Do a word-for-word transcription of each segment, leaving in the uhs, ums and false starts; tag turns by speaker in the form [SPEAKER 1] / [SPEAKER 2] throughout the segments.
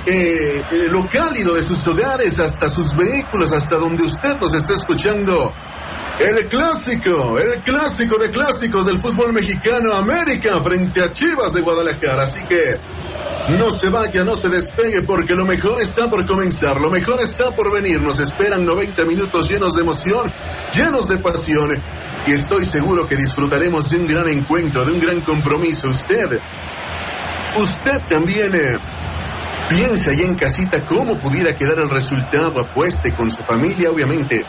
[SPEAKER 1] eh, eh, lo cálido de sus hogares hasta sus vehículos, hasta donde usted nos está escuchando. El clásico, el clásico de clásicos del fútbol mexicano, América frente a Chivas de Guadalajara. Así que no se vaya, no se despegue, porque lo mejor está por comenzar, lo mejor está por venir. Nos esperan noventa minutos llenos de emoción, llenos de pasión, y estoy seguro que disfrutaremos de un gran encuentro, de un gran compromiso. Usted, usted también eh, piensa ahí en casita cómo pudiera quedar el resultado, apueste con su familia, obviamente.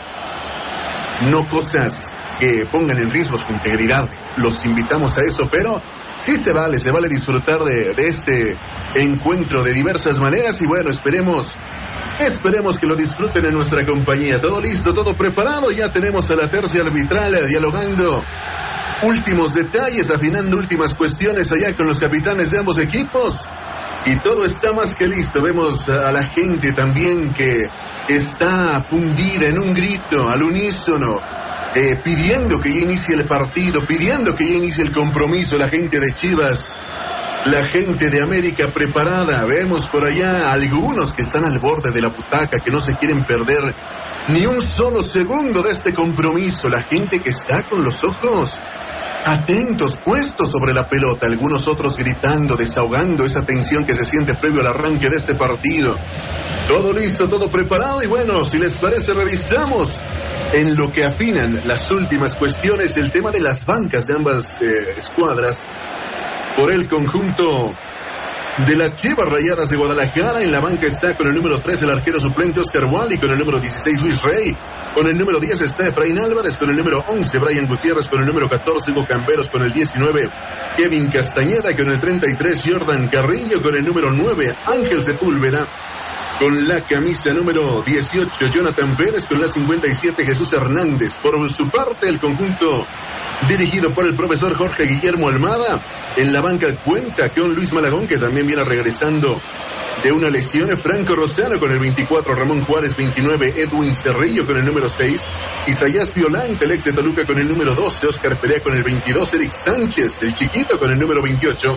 [SPEAKER 1] No cosas que pongan en riesgo su integridad, los invitamos a eso, pero sí se vale, se vale disfrutar de, de este encuentro de diversas maneras. Y bueno, esperemos, esperemos que lo disfruten en nuestra compañía. Todo listo, todo preparado, ya tenemos a la tercia arbitral eh, dialogando últimos detalles, afinando últimas cuestiones allá con los capitanes de ambos equipos. Y todo está más que listo. Vemos a la gente también que está fundida en un grito al unísono, eh, pidiendo que ya inicie el partido, pidiendo que ya inicie el compromiso. La gente de Chivas, la gente de América preparada. Vemos por allá algunos que están al borde de la butaca, que no se quieren perder ni un solo segundo de este compromiso. La gente que está con los ojos atentos, puestos sobre la pelota, algunos otros gritando, desahogando esa tensión que se siente previo al arranque de este partido. Todo listo, todo preparado, y bueno, si les parece, revisamos en lo que afinan las últimas cuestiones del tema de las bancas de ambas eh, escuadras. Por el conjunto de las Chivas Rayadas de Guadalajara, en la banca está con el número tres el arquero suplente Oscar Wally, con el número dieciséis Luis Rey, con el número diez está Efraín Álvarez, con el número once Brian Gutiérrez, con el número catorce Hugo Camberos, con el diecinueve Kevin Castañeda, con el treinta y tres Jordan Carrillo, con el número nueve Ángel Sepúlveda, con la camisa número dieciocho Jonathan Pérez, con la cincuenta y siete Jesús Hernández. Por su parte, el conjunto dirigido por el profesor Jorge Guillermo Almada, en la banca cuenta con Luis Malagón, que también viene regresando de una lesión, Franco Rosano con el veinticuatro, Ramón Juárez veintinueve, Edwin Cerrillo con el número seis, Isaías Violante, el ex de Toluca, con el número doce, Oscar Perea con el veintidós, Eric Sánchez, el chiquito, con el número veintiocho,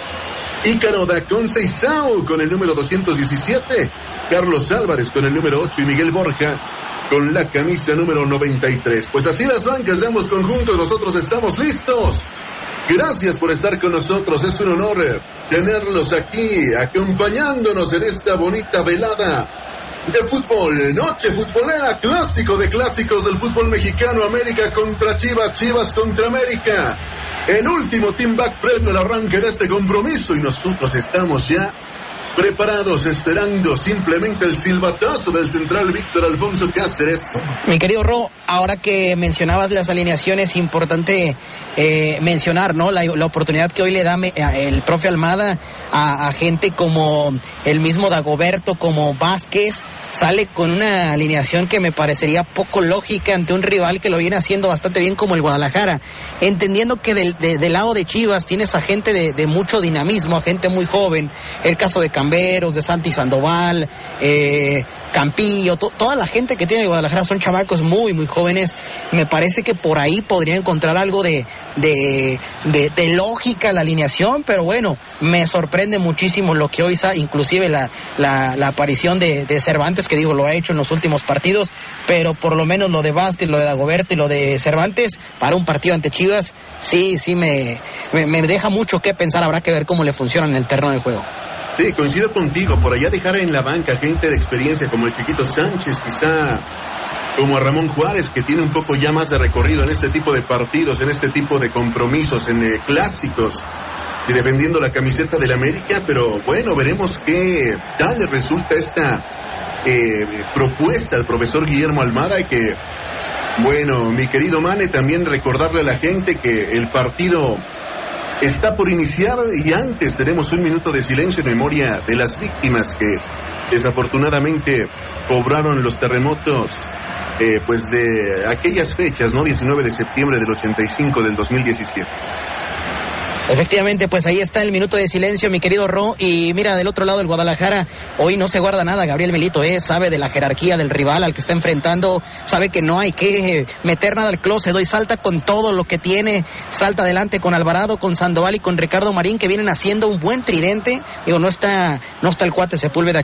[SPEAKER 1] Ícaro da Conceizao con el número doscientos diecisiete, Carlos Álvarez con el número ocho y Miguel Borja con la camisa número noventa y tres. Pues así las bancas de ambos conjuntos, nosotros estamos listos. Gracias por estar con nosotros, es un honor tenerlos aquí, acompañándonos en esta bonita velada de fútbol, noche futbolera, clásico de clásicos del fútbol mexicano, América contra Chivas, Chivas contra América. El último team back previo al arranque de este compromiso, y nosotros estamos ya preparados, esperando simplemente el silbatazo del central Víctor Alfonso Cáceres.
[SPEAKER 2] Mi querido Ro, ahora que mencionabas las alineaciones, importante eh, mencionar, ¿no? La, la oportunidad que hoy le da me, el profe Almada a, a gente como el mismo Dagoberto, como Vázquez. Sale con una alineación que me parecería poco lógica ante un rival que lo viene haciendo bastante bien como el Guadalajara, entendiendo que del, de, del lado de Chivas tienes a gente de, de mucho dinamismo, a gente muy joven, el caso de Camberos, de Santi Sandoval, eh, Campillo, to, toda la gente que tiene Guadalajara son chamacos muy muy jóvenes. Me parece que por ahí podría encontrar algo de, de, de, de lógica la alineación, pero bueno, me sorprende muchísimo lo que hoy sa, inclusive la, la, la aparición de, de Cervantes, que digo, lo ha hecho en los últimos partidos, pero por lo menos lo de Vázquez, lo de Dagoberto y lo de Cervantes, para un partido ante Chivas, sí, sí me, me, me deja mucho que pensar. Habrá que ver cómo le funciona en el terreno de juego.
[SPEAKER 1] Sí, coincido contigo, por allá dejar en la banca gente de experiencia como el chiquito Sánchez, quizá como a Ramón Juárez, que tiene un poco ya más de recorrido en este tipo de partidos, en este tipo de compromisos, en eh, clásicos, y defendiendo la camiseta del América. Pero bueno, veremos qué tal le resulta esta eh, propuesta al profesor Guillermo Almada. Y que, bueno, mi querido Mane, también recordarle a la gente que el partido está por iniciar, y antes tenemos un minuto de silencio en memoria de las víctimas que desafortunadamente cobraron los terremotos eh, pues de aquellas fechas, ¿no? diecinueve de septiembre del ochenta y cinco del dos mil diecisiete.
[SPEAKER 2] Efectivamente, pues ahí está el minuto de silencio, mi querido Ro. Y mira, del otro lado del Guadalajara, hoy no se guarda nada. Gabriel Milito eh, sabe de la jerarquía del rival al que está enfrentando, sabe que no hay que meter nada al closet. Hoy salta con todo lo que tiene, salta adelante con Alvarado, con Sandoval y con Ricardo Marín, que vienen haciendo un buen tridente. Digo, no está, no está el cuate Sepúlveda